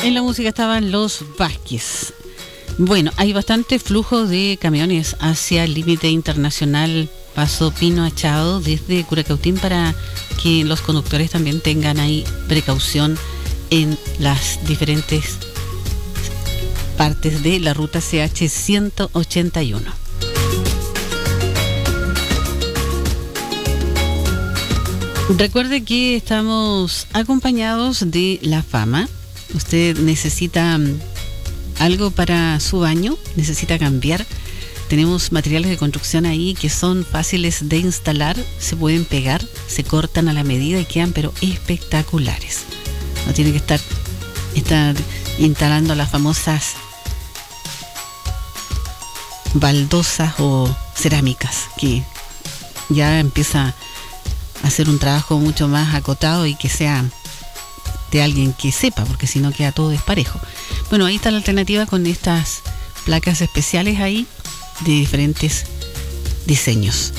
En la música estaban los Vázquez. Bueno, hay bastante flujo de camiones hacia el límite internacional Paso Pino Achado desde Curacautín, para que los conductores también tengan ahí precaución en las diferentes partes de la ruta CH 181. Recuerde que estamos acompañados de La Fama. Usted necesita algo para su baño, necesita cambiar. Tenemos materiales de construcción ahí que son fáciles de instalar, se pueden pegar, se cortan a la medida y quedan pero espectaculares. No tiene que estar instalando las famosas baldosas o cerámicas, que ya empieza a hacer un trabajo mucho más acotado y que sea de alguien que sepa, porque si no queda todo desparejo. Bueno, ahí está la alternativa con estas placas especiales ahí de diferentes diseños.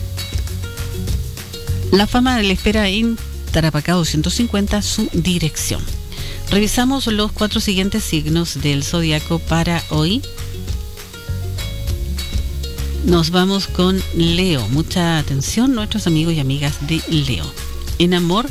La Fama le espera en Tarapacá 250, su dirección. Revisamos los 4 siguientes signos del zodiaco para hoy. Nos vamos con Leo. Mucha atención, nuestros amigos y amigas de Leo. En amor,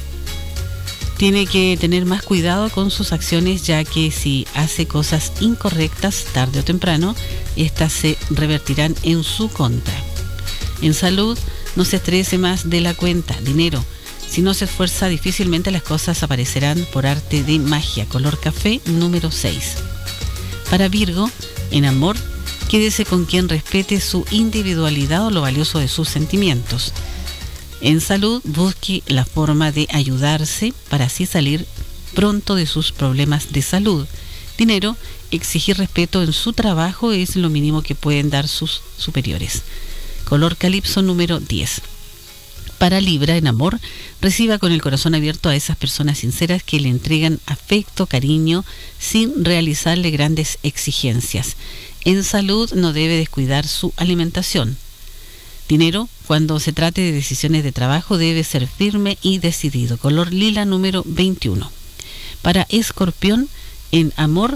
tiene que tener más cuidado con sus acciones, ya que si hace cosas incorrectas, tarde o temprano, estas se revertirán en su contra. En salud, no se estrese más de la cuenta. Dinero, si no se esfuerza, difícilmente las cosas aparecerán por arte de magia. Color café, número 6. Para Virgo, en amor, quédese con quien respete su individualidad o lo valioso de sus sentimientos. En salud, busque la forma de ayudarse para así salir pronto de sus problemas de salud. Dinero, exigir respeto en su trabajo es lo mínimo que pueden dar sus superiores. Color calipso, número 10. Para Libra, en amor, reciba con el corazón abierto a esas personas sinceras que le entregan afecto, cariño, sin realizarle grandes exigencias. En salud, no debe descuidar su alimentación. Dinero, cuando se trate de decisiones de trabajo, debe ser firme y decidido. Color lila, número 21. Para Escorpión, en amor,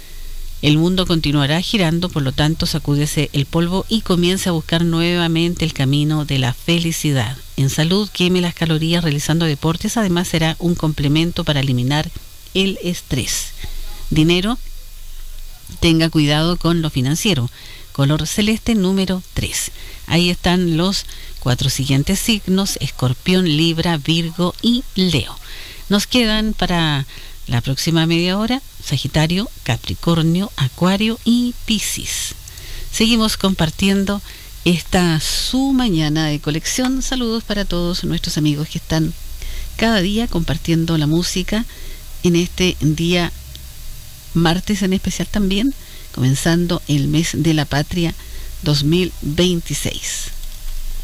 el mundo continuará girando, por lo tanto, sacúdese el polvo y comience a buscar nuevamente el camino de la felicidad. En salud, queme las calorías realizando deportes, además será un complemento para eliminar el estrés. Dinero, tenga cuidado con lo financiero. Color celeste, número 3. Ahí están los 4 siguientes signos: Escorpión, Libra, Virgo y Leo. Nos quedan para la próxima media hora Sagitario, Capricornio, Acuario y Piscis. Seguimos compartiendo esta su mañana de colección. Saludos para todos nuestros amigos que están cada día compartiendo la música en este día martes en especial, también comenzando el mes de la patria 2026.